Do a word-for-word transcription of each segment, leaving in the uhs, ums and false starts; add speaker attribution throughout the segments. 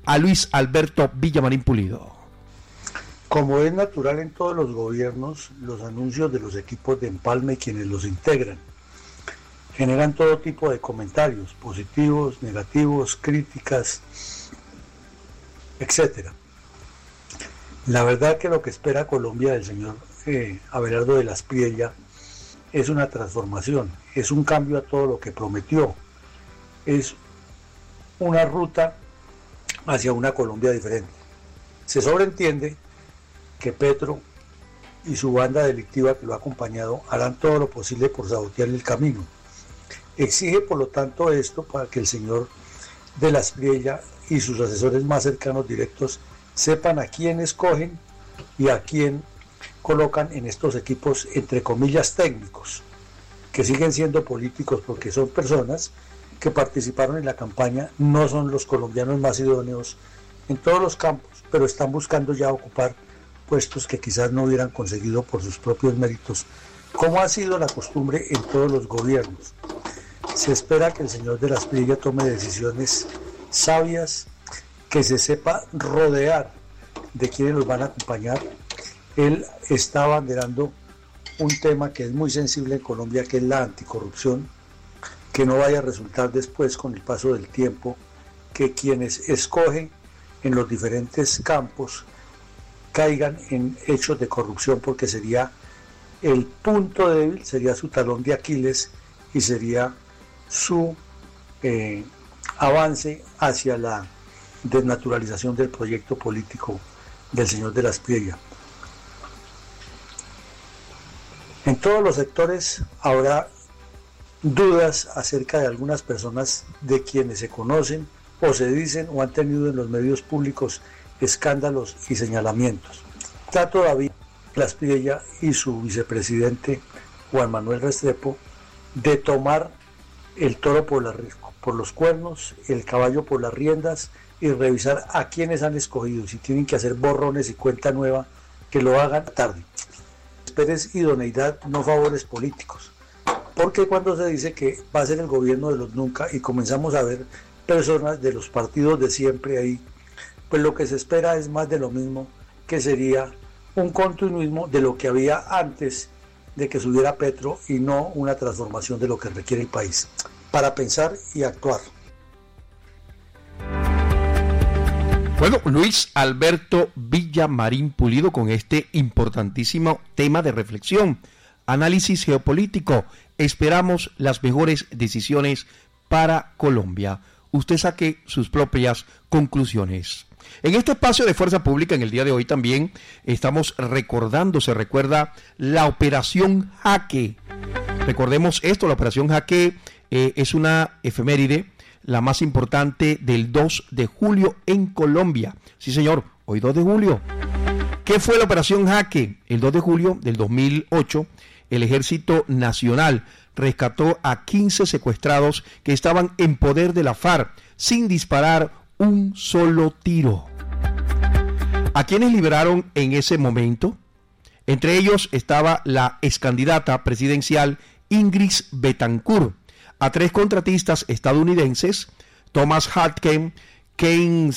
Speaker 1: a Luis Alberto Villamarín Pulido.
Speaker 2: Como es natural en todos los gobiernos, los anuncios de los equipos de empalme y quienes los integran generan todo tipo de comentarios, positivos, negativos, críticas, etcétera. La verdad que lo que espera Colombia del señor eh, Abelardo de la Espriella es una transformación, es un cambio a todo lo que prometió, es una ruta hacia una Colombia diferente. Se sobreentiende que Petro y su banda delictiva que lo ha acompañado harán todo lo posible por sabotearle el camino. Exige por lo tanto esto para que el señor de la Espriella y sus asesores más cercanos directos sepan a quién escogen y a quién colocan en estos equipos entre comillas técnicos, que siguen siendo políticos porque son personas que participaron en la campaña, no son los colombianos más idóneos en todos los campos, pero están buscando ya ocupar puestos que quizás no hubieran conseguido por sus propios méritos, como ha sido la costumbre en todos los gobiernos. Se espera que el señor de la Espriella tome decisiones sabias, que se sepa rodear de quienes los van a acompañar. Él está abanderando un tema que es muy sensible en Colombia, que es la anticorrupción, que no vaya a resultar después con el paso del tiempo que quienes escogen en los diferentes campos caigan en hechos de corrupción, porque sería el punto débil, sería su talón de Aquiles y sería su eh, avance hacia la desnaturalización del proyecto político del señor de la Espriella. En todos los sectores habrá dudas acerca de algunas personas de quienes se conocen o se dicen o han tenido en los medios públicos escándalos y señalamientos. Está todavía la Espriella y su vicepresidente Juan Manuel Restrepo de tomar el toro por, la, por los cuernos, el caballo por las riendas y revisar a quienes han escogido. Si tienen que hacer borrones y cuenta nueva, que lo hagan tarde. Esperes idoneidad, no favores políticos. Porque cuando se dice que va a ser el gobierno de los nunca y comenzamos a ver personas de los partidos de siempre ahí, pues lo que se espera es más de lo mismo, que sería un continuismo de lo que había antes de que subiera Petro y no una transformación de lo que requiere el país, para pensar y actuar.
Speaker 1: Bueno, Luis Alberto Villamarín Pulido con este importantísimo tema de reflexión, análisis geopolítico. Esperamos las mejores decisiones para Colombia. Usted saque sus propias conclusiones. En este espacio de Fuerza Pública, en el día de hoy también estamos recordando, se recuerda la Operación Jaque. Recordemos esto, la Operación Jaque eh, es una efeméride, la más importante del dos de julio en Colombia. Sí, señor, hoy dos de julio. ¿Qué fue la Operación Jaque? El dos de julio del dos mil ocho, el Ejército Nacional rescató a quince secuestrados que estaban en poder de la FARC sin disparar un solo tiro. ¿A quiénes liberaron en ese momento? Entre ellos estaba la excandidata presidencial Ingrid Betancourt, a tres contratistas estadounidenses, Thomas Hartken, Kane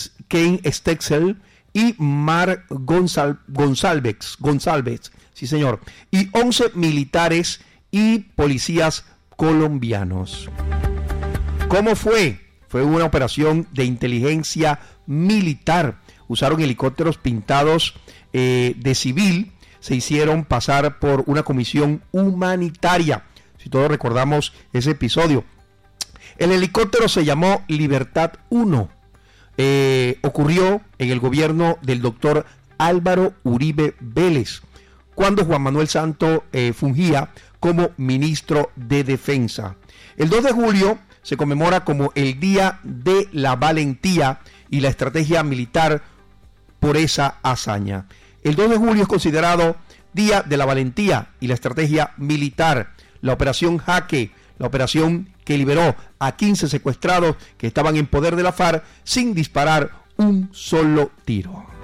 Speaker 1: Stexel y Mark Gonzal, González, González, sí señor, y once militares y policías colombianos. ¿Cómo fue? Fue una operación de inteligencia militar. Usaron helicópteros pintados eh, de civil, se hicieron pasar por una comisión humanitaria. Si todos recordamos ese episodio. El helicóptero se llamó Libertad uno. Eh, ocurrió en el gobierno del doctor Álvaro Uribe Vélez, cuando Juan Manuel Santos eh, fungía como ministro de Defensa. El dos de julio se conmemora como el Día de la Valentía y la Estrategia Militar por esa hazaña. El dos de julio es considerado Día de la Valentía y la Estrategia Militar. La Operación Jaque, la operación que liberó a quince secuestrados que estaban en poder de la FARC sin disparar un solo tiro.